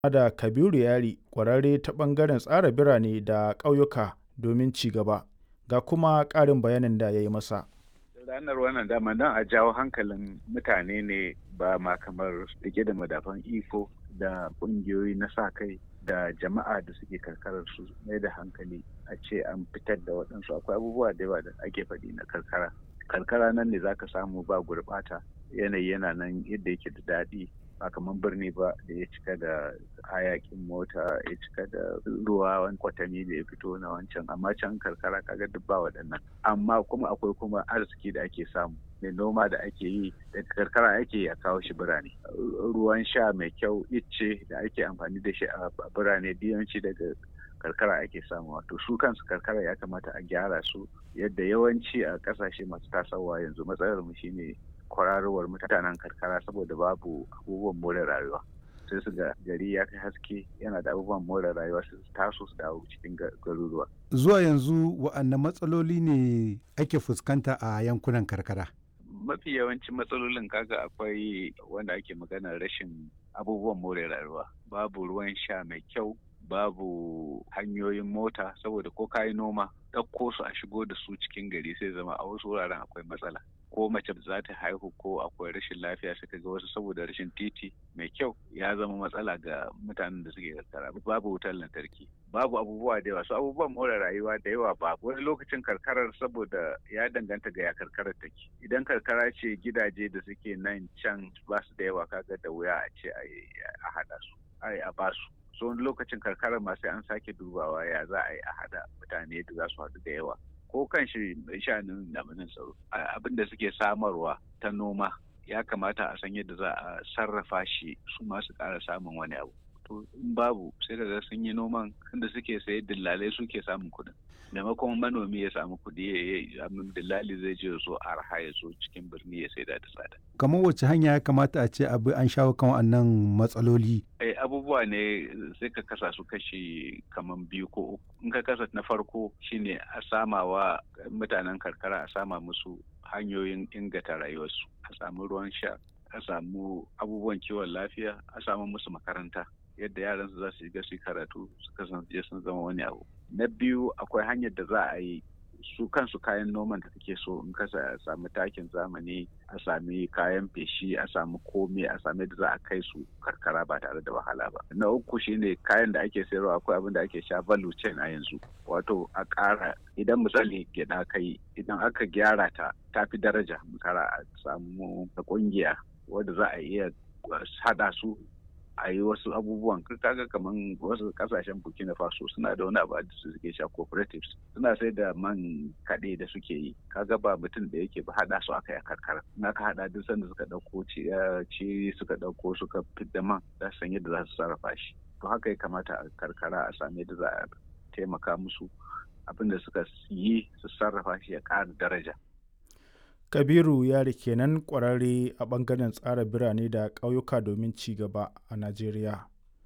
da Kabiru Yari, ƙwararre ta ɓangaren tsara birane da ƙauyuka domin ci gaba, ga kuma ƙarin bayanin da ya yi masa. Ranar wannan dama don a jawo hankalin mutane ne ba ma kamar rike da madafan iko da ƙungiyoyi na sa kai da jama'a da suke karkarar su mai da hankali a ce an fitar da waɗansu akwai abubuwa da yawa da ake faɗi na karkara. Karkara nan ne za ka samu ba gurɓata, yanayi yana nan yadda yake da daɗi ba kamar birni ba da ya cika da hayakin mota, ya cika da ruwa wani kwatami da ya fito na wancan, amma can karkara kaga duk ba waɗannan. Amma kuma akwai kuma arziki da ake samu mai noma da ake yi daga karkara ake yi a kawo shi birane. Ruwan sha mai kyau, icce da ake amfani da shi a birane yawanci daga karkara ake samu. Wato su kansu karkara ya kamata a gyara su yadda yawanci a ƙasashe masu tasowa yanzu matsalar mu shine kwararowar mutanen karkara saboda babu abubuwan more rayuwa. Sai su ga gari ya kai haske yana da abubuwan more rayuwa su taso su dawo cikin garuruwa. Zuwa yanzu wa'anne matsaloli ne ake fuskanta a yankunan karkara? Mafi yawancin matsalolin kaga akwai wanda ake maganar rashin abubuwan more rayuwa. Babu ruwan sha mai kyau, babu hanyoyin mota saboda ko kayi noma ɗauko su a shigo da su cikin gari sai zama a wasu wuraren akwai matsala. Ko mace za ta haihu ko akwai rashin lafiya suka ga wasu saboda rashin titi mai kyau ya zama matsala ga mutanen da suke karkara. Babu wutar lantarki, babu abubuwa da yawa, su abubuwan more rayuwa da yawa ba. Wani lokacin karkarar saboda ya danganta ga ya karkarar take. Idan karkara ce gidaje da suke nan can ba su da yawa kaga da wuya a ce a haɗa su, a ba su. So wani lokacin karkarar ma sai an sake dubawa ya za a yi a haɗa mutane da za su haɗu da yawa. Ko kan shi sha'anin damanin tsaro abin da suke samarwa ta noma ya kamata a san yadda za a sarrafa shi su masu ƙara samun wani abu. To in babu sai da sun yi noman inda suke saye dillalai suke samun kuɗin. Maimakon manomi ya samu kuɗi dillali zai je so arha ya so cikin birni ya saida da tsada. Kamar wacce hanya ya kamata a ce abu an shawo kan wannan matsaloli? Abubuwa ne sai ka kasa su kashi kamar 2 ko 3. In ka kasa na farko shine a samawa mutanen karkara a sama musu hanyoyin inganta rayuwarsu, a samu ruwan sha, a samu abubuwan kiwon lafiya, a samu musu makaranta yadda yaran su za su shiga su karatu su kasance sun zama wani abu. Na biyu akwai hanyar da za a yi su kansu kayan noman da kake so in ka sami takin zamani, a sami kayan feshi, a sami komai, a sami da za a kai su karkara ba tare da wahala ba. Na uku shine kayan da ake sayarwa akwai abin da ake sha value chain a yanzu. Wato a ƙara idan misali gyaɗa kai idan aka gyara ta fi daraja kara a samu ƙungiya wadda za a iya haɗa su a yi wasu abubuwan. Kaga kamar wasu kasashen Burkina Faso suna da wani abu da suke sha cooperatives, suna sai da man kaɗe da suke yi. Kaga ba mutum da yake ba haɗa su aka yi a karkara. In aka haɗa duk sanda suka ɗauko ci suka ɗauko suka fidda man za su san yadda za su sarrafa shi. To haka ya kamata a karkara a sami yadda za a taimaka musu abin da suka yi su sarrafa shi ya ƙara daraja. Kabiru Yari kenan, ƙwararre a ɓangaren tsara birane da ƙauyuka domin ci gaba a Najeriya.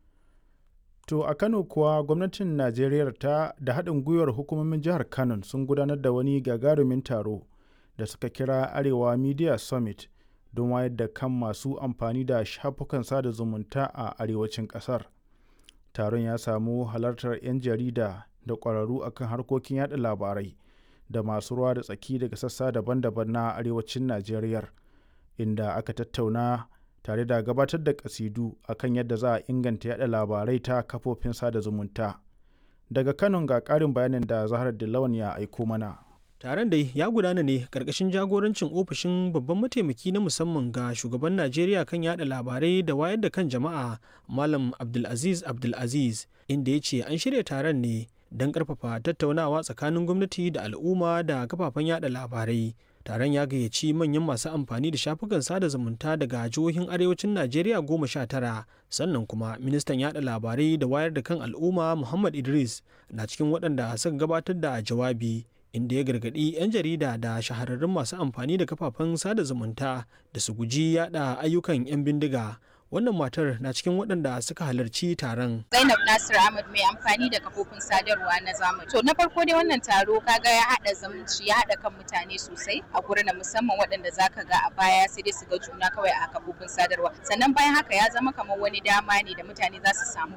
To a Kano kuwa gwamnatin Najeriya da haɗin gwiwar hukumomin jihar Kano sun gudanar da wani gagarumin taro da suka kira Arewa Media Summit don wayar da kan masu amfani da shafukan sada zumunta a arewacin ƙasar. Taron ya samu halartar 'yan jarida da ƙwararru akan harkokin yaɗa labarai da masu ruwa da tsaki daga sassa daban-daban na arewacin Najeriya, inda aka tattauna tare da gabatar da kasidu akan yadda za a inganta yada labarai ta kafofin sada zumunta. Daga Kano ga ƙarin bayanin da Zahar Dillawan ya aiko mana. Taron dai ya gudana ne ƙarƙashin jagorancin ofishin babban mataimaki na musamman ga shugaban Najeriya kan yada labarai da wayar da kan jama'a Malam Abdulaziz, inda ya ce an shirya taron ne don ƙarfafa tattaunawa tsakanin gwamnati da al'umma da kafafen yada labarai. Taron ya gayyaci manyan masu amfani da shafukan sada zumunta daga jihohin arewacin Najeriya 19, sannan kuma ministan yada labarai da wayar da kan al'umma Muhammad Idris na cikin waɗanda suka gabatar da jawabi, inda ya gargaɗi 'yan jarida da shahararrun masu amfani da kafafen sada zumunta da su guji yada ayyukan 'yan bindiga Wannan matar na cikin waɗanda suka halarci taron. Zainab Nasir Ahmad mai amfani da kafofin sadarwa na zamani. To na farko dai wannan taro kaga ya haɗa zumunci, ya haɗa kan mutane sosai a gurin, musamman waɗanda zaka ga a baya sai dai su ga juna kawai a kafofin sadarwa. Sannan bayan haka ya zama kamar wani dama ne da mutane za su samu